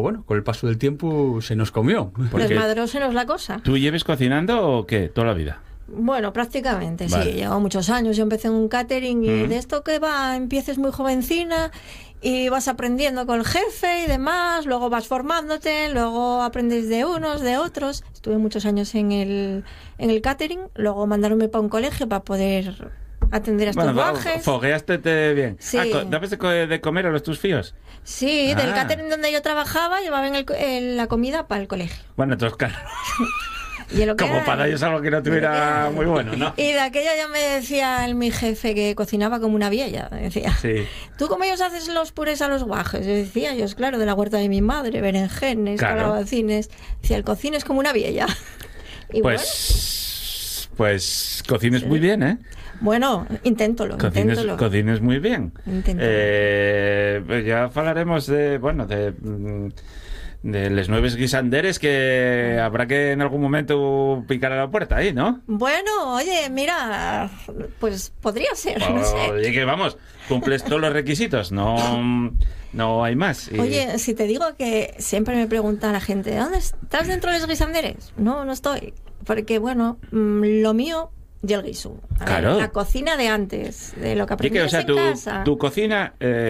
bueno, con el paso del tiempo se nos comió. Desmadrósenos la cosa. ¿Tú lleves cocinando o qué? ¿Toda la vida? Bueno, prácticamente, Vale. sí. Llevo muchos años. Yo empecé en un catering y de esto que va, empieces muy jovencina y vas aprendiendo con el jefe y demás, luego vas formándote, luego aprendes de unos, de otros. Estuve muchos años en el catering, luego mandaronme para un colegio para poder atender a estos guajes. Fogueaste bien. Sí. ¿Dabas de comer a los tus fíos? Sí, del catering donde yo trabajaba, llevaban la comida para el colegio. Bueno, entonces, claro. Y lo que Como era, para ellos algo que no tuviera muy bueno, ¿no? Y de aquella ya me decía mi jefe que cocinaba como una vieja. Decía, Sí. ¿tú cómo ellos haces los purés a los guajes? Yo decía, claro, de la huerta de mi madre, berenjenes, Claro. calabacines. Decía, el cocina es como una vieja. Y Pues cocines muy bien, ¿eh? bueno, inténtolo. Cocines muy bien. Inténtolo. Ya hablaremos de les nueves guisanderes que habrá que en algún momento picar a la puerta ahí, ¿no? Bueno, oye, mira, pues podría ser, no sé. Oye, que vamos, cumples todos los requisitos, no hay más. Oye, si te digo que siempre me pregunta la gente, ¿dónde estás dentro de los guisanderes? No estoy. Porque, bueno, lo mío y el guiso. Claro. La cocina de antes, de lo que aprendías en casa. Tu cocina,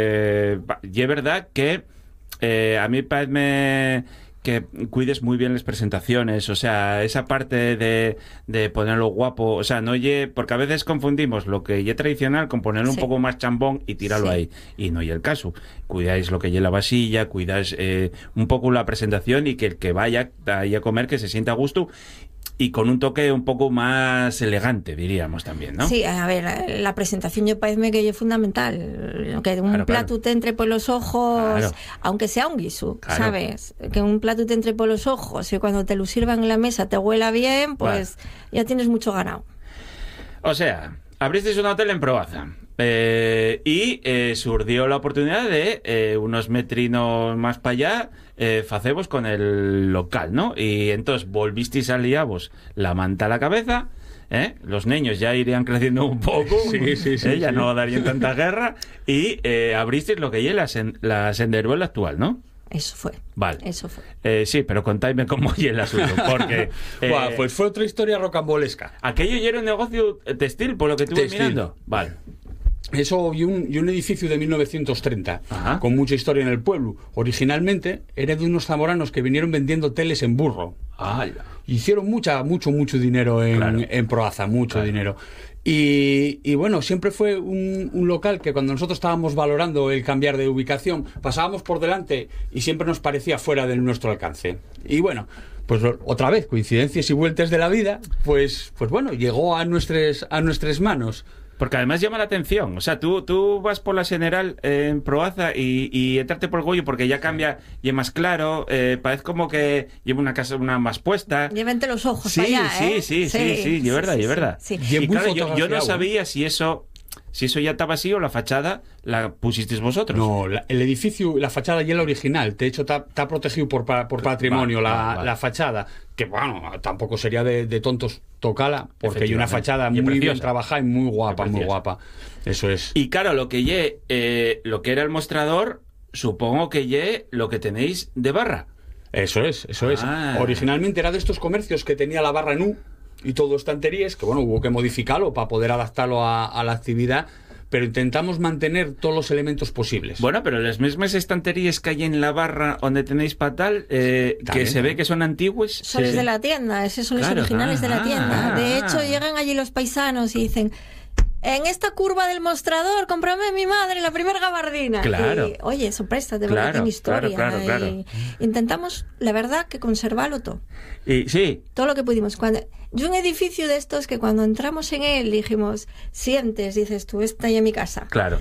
y es verdad que a mí parece que cuides muy bien las presentaciones, o sea, esa parte de ponerlo guapo, o sea, porque a veces confundimos lo que ya tradicional con ponerlo un poco más chambón y tirarlo ahí, y no hay el caso. Cuidáis lo que lleva la vasilla, cuidáis un poco la presentación y que el que vaya ahí a comer que se sienta a gusto y con un toque un poco más elegante, diríamos también, ¿no? Sí, a ver, la presentación yo parece que es fundamental. Que un plato te entre por los ojos, aunque sea un guiso, ¿sabes? Que un plato te entre por los ojos y cuando te lo sirvan en la mesa te huela bien, pues ya tienes mucho ganado. O sea, abristeis un hotel en Proaza y surgió la oportunidad de unos metrinos más para allá facemos con el local, ¿no? Y entonces volvisteis a liaros la manta a la cabeza, los niños ya irían creciendo un poco, ya no darían tanta guerra, y abristeis lo que es la senderuela actual, ¿no? Eso fue. Vale. Eso fue. Sí, pero contáis cómo es el asunto, porque... pues fue otra historia rocambolesca. Aquello ya era un negocio textil, por lo que estuve mirando. Vale. Eso y un edificio de 1930, con mucha historia en el pueblo. Originalmente era de unos zamoranos que vinieron vendiendo teles en burro. Hicieron mucho dinero en Proaza, mucho dinero. Y bueno, siempre fue un local que cuando nosotros estábamos valorando el cambiar de ubicación, pasábamos por delante y siempre nos parecía fuera de nuestro alcance. Y bueno, pues otra vez, coincidencias y vueltas de la vida, pues bueno, llegó a nuestras manos. Porque además llama la atención, o sea, tú vas por la General en Proaza y entrarte por el Goyo porque ya cambia y es más claro, parece como que lleva una casa más puesta. Llévente los ojos para allá, sí, es verdad. Sí. Y claro, yo no sabía si eso ya estaba así o la fachada la pusisteis vosotros. No, el edificio, la fachada ya es la original. De hecho, está protegido por patrimonio la fachada. Que bueno, tampoco sería de tontos tocarla, porque hay una fachada muy bien trabajada y muy guapa. Eso es. Y claro, lo que era el mostrador, supongo que lo que tenéis de barra. Eso es. Originalmente era de estos comercios que tenía la barra nu y todo estanterías, que bueno, hubo que modificarlo para poder adaptarlo a la actividad, pero intentamos mantener todos los elementos posibles. Bueno, pero las mismas estanterías que hay en la barra donde tenéis patal, que se ve que son antiguas. Son los de la tienda, esos son los originales de la tienda. De hecho, llegan allí los paisanos y dicen... En esta curva del mostrador, cómprame mi madre la primera gabardina. Claro. Y, oye, sorpresa, de verdad, tiene historia. Claro. Y intentamos, la verdad, que conservarlo todo. Y sí. Todo lo que pudimos. Yo un edificio de estos que cuando entramos en él dijimos, dices tú, esta ya en mi casa. Claro.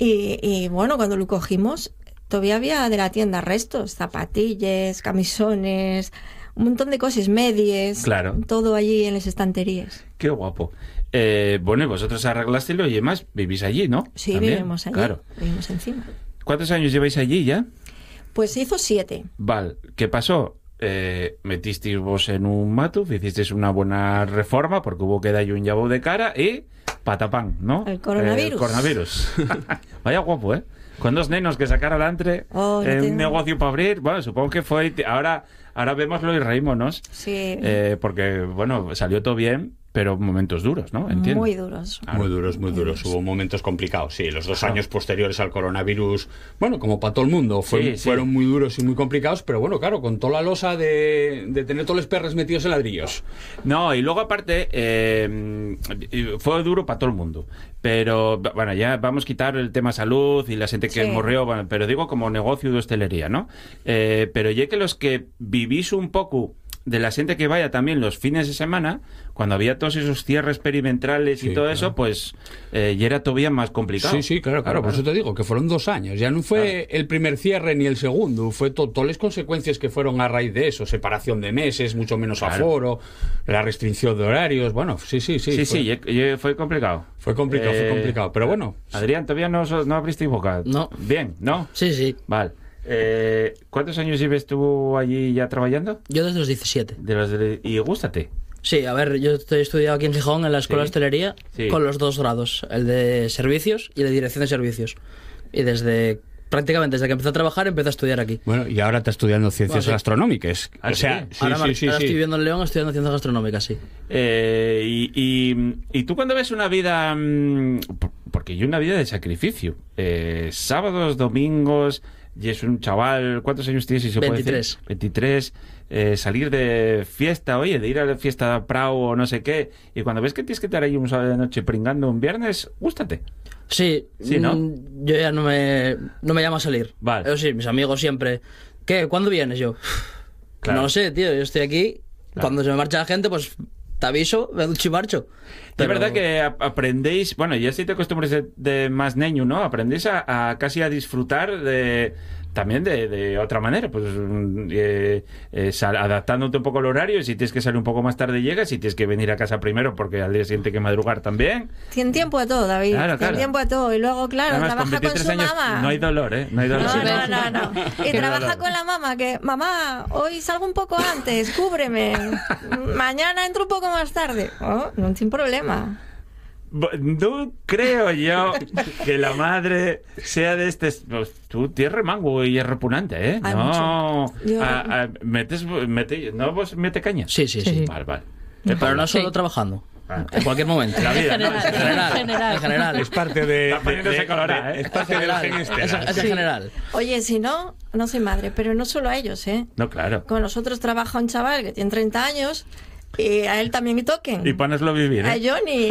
Y bueno, cuando lo cogimos, todavía había de la tienda restos, zapatillas, camisones, un montón de cosas, medias. Claro. Todo allí en las estanterías. Qué guapo. Bueno, y vosotros arreglástelo y además vivís allí, ¿no? Sí, también. vivimos allí. Claro. Vivimos encima. ¿Cuántos años lleváis allí ya? Pues hizo 7. Vale. ¿Qué pasó? Metisteis vos en un mato, hicisteis una buena reforma porque hubo que darle un llavo de cara y patapán, ¿no? El coronavirus. Vaya guapo, ¿eh? con 2 nenos que sacar adelante un negocio para abrir, bueno, supongo que fue... Ahora vémoslo y reímonos. Sí. Porque, bueno, salió todo bien, pero momentos duros, ¿no? Entiendo. Muy duros. Claro. Muy duros. Hubo momentos complicados. Sí, los 2 años posteriores al coronavirus, bueno, como para todo el mundo, fueron muy duros y muy complicados, pero bueno, claro, con toda la losa de tener todos los perros metidos en ladrillos. No, y luego aparte, fue duro para todo el mundo. Pero, bueno, ya vamos a quitar el tema salud y la gente que murió, bueno, pero digo como negocio de hostelería, ¿no? Pero ya que los que vivís un poco de la gente que vaya también los fines de semana, cuando había todos esos cierres perimetrales y todo eso, pues ya era todavía más complicado. Sí, claro. Por eso te digo que fueron 2 años. Ya no fue el primer cierre ni el segundo, fue todas las consecuencias que fueron a raíz de eso, separación de meses, mucho menos aforo, la restricción de horarios, bueno, sí. Fue complicado. Fue complicado, pero bueno. Adrián, todavía no abriste boca. No. Bien, ¿no? Sí. Vale. ¿Cuántos años lleves tú allí ya trabajando? Yo desde los 17. ¿Y gústate? Sí, a ver, yo estoy estudiado aquí en Gijón, en la Escuela de Hostelería, con los 2 grados, el de servicios y el de dirección de servicios. Y prácticamente desde que empecé a trabajar, empecé a estudiar aquí. Bueno, y ahora estás estudiando ciencias gastronómicas. O sea, ahora estoy viviendo en León estudiando ciencias gastronómicas, sí. Y tú cuando ves una vida... Porque hay una vida de sacrificio. Sábados, domingos... Y es un chaval, ¿cuántos años tienes? Si se 23. Puede decir? 23. Salir de fiesta, de ir a la fiesta de Prado o no sé qué, y cuando ves que tienes que estar ahí un sábado de noche pringando un viernes, gústate. Sí, ¿no? Yo ya no me llamo a salir. Vale. Pero sí, mis amigos siempre, ¿qué? ¿Cuándo vienes? Yo, claro. No lo sé, tío, yo estoy aquí, cuando se me marcha la gente, pues te aviso, me ducho y marcho. Pero... Es verdad que aprendéis, bueno, ya si te acostumbres de más niño, ¿no? Aprendéis a casi a disfrutar también de otra manera, pues adaptándote un poco al horario. Si tienes que salir un poco más tarde llegas, si tienes que venir a casa primero porque al día siguiente hay que madrugar también. Tiene tiempo de todo, David. Claro. Tiene tiempo de todo. Y luego, claro, además, trabaja con su mamá. No hay dolor, ¿eh? No hay dolor. No. Y trabaja con la mamá, que mamá, hoy salgo un poco antes, cúbreme. Mañana entro un poco más tarde. No tiene problema. No creo yo que la madre sea de este... Pues, tú tienes remango y es repugnante, ¿eh? Hay no. ¿Vos mete caña? Sí. Vale. Pero no solo trabajando. En cualquier momento. La vida, en general. Es parte de... Está poniéndose colorada, ¿eh? Es parte del gen estelar. Es en general. Oye, si no soy madre, pero no solo a ellos, ¿eh? No, claro. Con nosotros trabaja un chaval que tiene 30 años... Y a él también me toquen. Y poneslo vivir, ¿eh? A Johnny.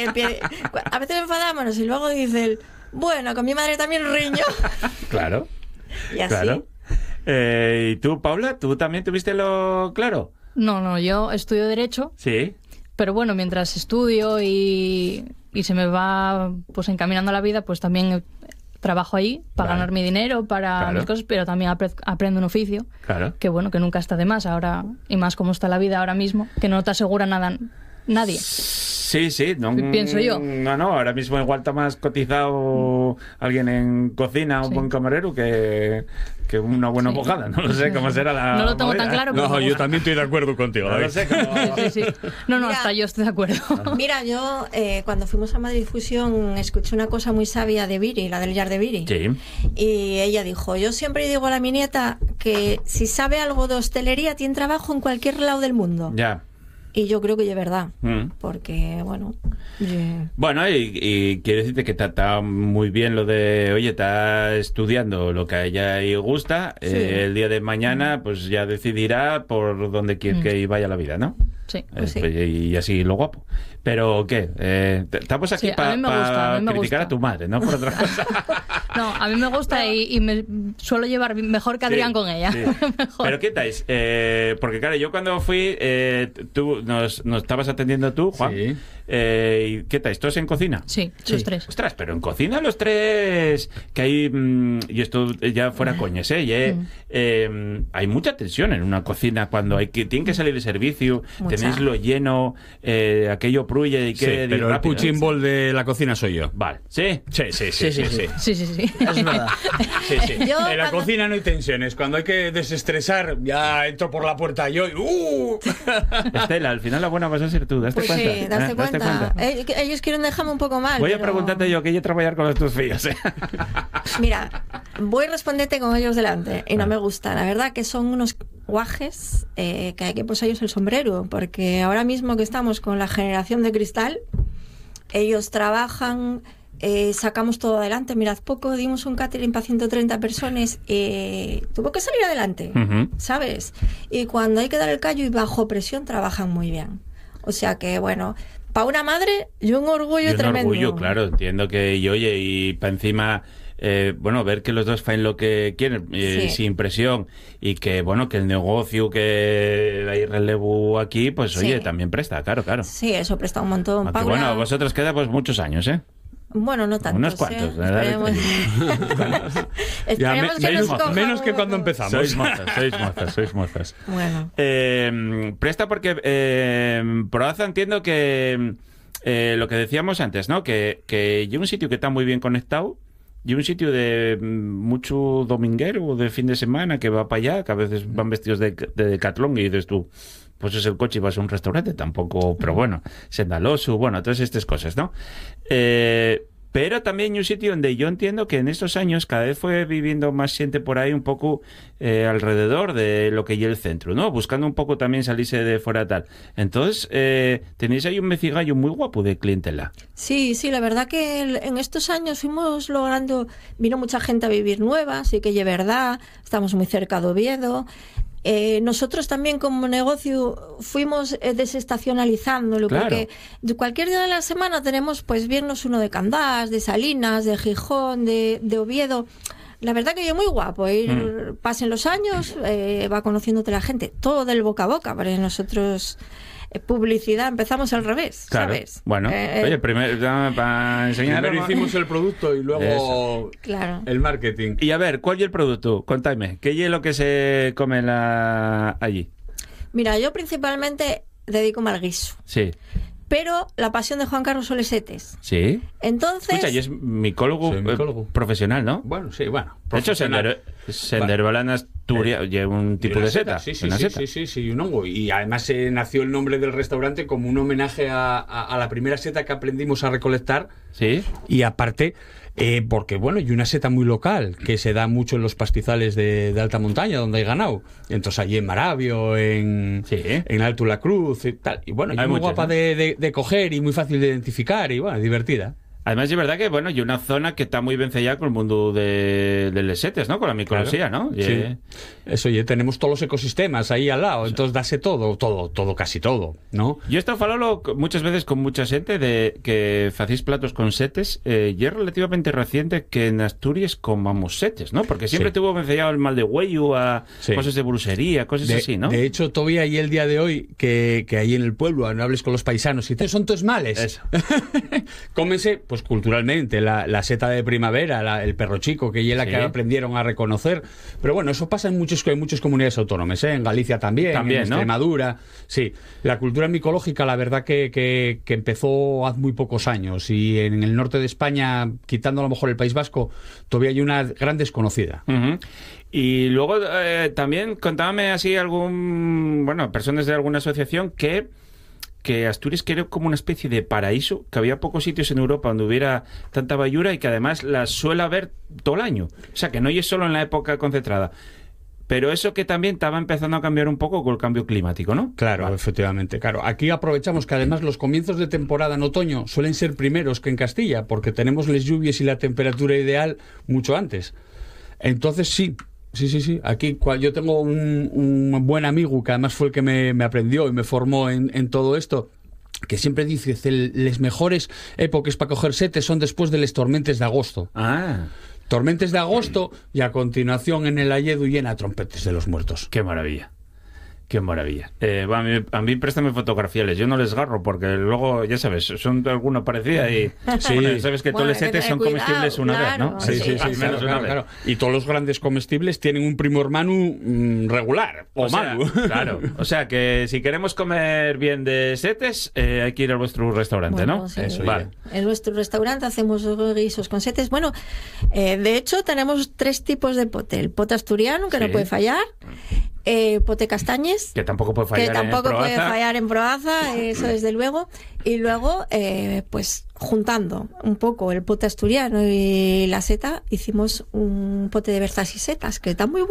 A veces enfadámonos y luego dice él, bueno, con mi madre también riño. Claro. Y así. Claro. ¿Y tú, Paula? ¿Tú también tuviste lo claro? No, yo estudio Derecho. Sí. Pero bueno, mientras estudio y se me va pues encaminando la vida, pues también trabajo ahí para ganar mi dinero, para mis cosas, pero también aprendo un oficio. Claro. Que bueno, que nunca está de más ahora, y más como está la vida ahora mismo, que no te asegura nada nadie. Sí, no, pienso yo. No, ahora mismo igual está más cotizado alguien en cocina, un buen camarero, que una buena abogada. No lo sé cómo será la... No lo tengo tan claro. No, yo también estoy de acuerdo contigo. No lo sé cómo... Sí. No, mira, hasta yo estoy de acuerdo. Mira, yo cuando fuimos a Madrid Fusión escuché una cosa muy sabia de Viri, la del Yar de Viri. Sí. Y ella dijo, yo siempre digo a mi nieta que si sabe algo de hostelería tiene trabajo en cualquier lado del mundo. Ya. Y yo creo que es verdad, porque, bueno... Bueno, y quiero decirte que está muy bien lo de, oye, está estudiando lo que a ella le gusta, el día de mañana pues ya decidirá por dónde quiere que vaya la vida, ¿no? Sí. Y así lo guapo. Pero, ¿qué? Estamos aquí para criticar a tu madre, ¿no? Por otra cosa. No, a mí me gusta y me suelo llevar mejor que Adrián con ella. Sí. Pero, ¿qué tal? Porque, claro, yo cuando fui, tú nos estabas atendiendo tú, Juan. Sí. ¿Qué tal? ¿Todos en cocina? Sí, los 3. Ostras, pero en cocina los 3, que hay, y esto ya fuera coñas, hay mucha tensión en una cocina cuando tienen que salir de servicio, tenéis lo lleno, aquello pruye y que... pero rápido, el punching ball de la cocina soy yo. Vale. ¿Sí? Sí. Es verdad. Sí. En la cocina no hay tensiones. Cuando hay que desestresar, ya entro por la puerta yo y... Estela, al final la buena vas a ser tú, ¿daste cuenta? Sí, daste cuenta. Ellos quieren dejarme un poco mal. Voy a preguntarte yo, que yo trabajar con tus fillos. Mira, voy a responderte con ellos delante y no me gusta. La verdad que son unos guajes que hay que posar ellos el sombrero, porque ahora mismo que estamos con la generación de cristal, ellos trabajan, sacamos todo adelante. Mirad, poco dimos un catering para 130 personas, tuvo que salir adelante, ¿sabes? Y cuando hay que dar el callo y bajo presión trabajan muy bien. O sea que, bueno, para una madre y un orgullo tremendo. Un orgullo, claro, entiendo que, y oye, y para encima... bueno, ver que los dos faen lo que quieren, sin presión, y que, bueno, que el negocio que hay relevo aquí, pues oye, también presta, claro. Sí, eso presta un montón. Aunque, bueno, a vosotros queda pues muchos años, ¿eh? Bueno, no tantos. Unos cuantos, ¿verdad? Esperemos que nos coja menos que cuando empezamos. Sois mozas. Bueno. Presta porque Proaza, entiendo que lo que decíamos antes, ¿no? Que hay un sitio que está muy bien conectado, y un sitio de mucho dominguero, de fin de semana, que va para allá, que a veces van vestidos de Decathlon, y dices tú, pues es el coche y vas a un restaurante, tampoco, pero bueno, sendaloso, bueno, todas estas cosas, ¿no? Pero también hay un sitio donde yo entiendo que en estos años cada vez fue viviendo más gente por ahí un poco alrededor de lo que es el centro, ¿no? Buscando un poco también salirse de fuera tal. Entonces, tenéis ahí un mecigallo muy guapo de clientela. Sí, la verdad que en estos años fuimos logrando, vino mucha gente a vivir nueva, así que es verdad, estamos muy cerca de Oviedo. Nosotros también como negocio fuimos desestacionalizándolo, porque cualquier día de la semana tenemos pues viernes uno de Candás, de Salinas, de Gijón, de Oviedo. La verdad que es muy guapo, pasen los años, va conociéndote la gente, todo del boca a boca, para nosotros... publicidad, empezamos al revés, ¿sabes? Bueno, oye, primero para enseñar. Primero hicimos el producto y luego el marketing. Y a ver, ¿cuál es el producto? Contadme, ¿qué es lo que se come allí? Mira, yo principalmente dedico al guiso. Sí. Pero la pasión de Juan Carlos son les setes. Sí. Entonces... Escucha, y es micólogo profesional, ¿no? Bueno, sí, bueno. De hecho, Senderbala en Asturias lleva un tipo de seta. Sí, un hongo. Y además nació el nombre del restaurante como un homenaje a la primera seta que aprendimos a recolectar. Sí. Y aparte... porque bueno, y una seta muy local que se da mucho en los pastizales de alta montaña donde hay ganado, entonces allí en Maravio, en Alto La Cruz y tal, y bueno, y muy guapa, ¿no? de coger y muy fácil de identificar y bueno, divertida. Además, es verdad que, bueno, y una zona que está muy vencellada con el mundo de los setes, ¿no? Con la micología, ¿no? Sí. Eso, y tenemos todos los ecosistemas ahí al lado, entonces dase todo, casi todo, ¿no? Yo he estado falando muchas veces con mucha gente de que facéis platos con setes, y es relativamente reciente que en Asturias comamos setes, ¿no? Porque siempre tuvo vencellado el mal de huello a cosas de brujería, cosas así, ¿no? De hecho, todavía hay el día de hoy que ahí en el pueblo, no hables con los paisanos y son todos males. Eso. Cómense, pues culturalmente, la seta de primavera, el perro chico, que es la que aprendieron a reconocer. Pero bueno, eso pasa en muchas comunidades autónomas, en Galicia también, en Extremadura. Sí, la cultura micológica, la verdad que empezó hace muy pocos años, y en el norte de España, quitando a lo mejor el País Vasco, todavía hay una gran desconocida. Y luego también contábame así personas de alguna asociación que Asturias era como una especie de paraíso, que había pocos sitios en Europa donde hubiera tanta bayura y que además la suele haber todo el año. O sea, que no es solo en la época concentrada. Pero eso que también estaba empezando a cambiar un poco con el cambio climático, ¿no? Claro, efectivamente. Claro, aquí aprovechamos que además los comienzos de temporada en otoño suelen ser primeros que en Castilla, porque tenemos las lluvias y la temperatura ideal mucho antes. Entonces sí. Aquí yo tengo un buen amigo que además fue el que me aprendió y me formó en todo esto, que siempre dice que las mejores épocas para coger setes son después de las tormentes de agosto. Tormentes de agosto y a continuación en el Alledo llena de trompetes de los muertos. ¡Qué maravilla! Qué maravilla. A mí préstame fotografías, yo no les agarro porque luego, ya sabes, son de alguna parecida y sabes que todos los setes son comestibles una vez, ¿no? Sí, claro. Y todos los grandes comestibles tienen un primo hermano regular o malo. Claro, o sea que si queremos comer bien de setes, hay que ir a vuestro restaurante, ¿no? Sí. Eso, vale. En nuestro restaurante hacemos guisos con setes. Bueno, de hecho tenemos 3 tipos de pote. El pote asturiano, que no puede fallar. pote castañes, que tampoco puede fallar en Proaza, eso desde luego. Y luego, pues juntando un poco el pote asturiano y la seta, hicimos un pote de berzas y setas, que está muy bueno.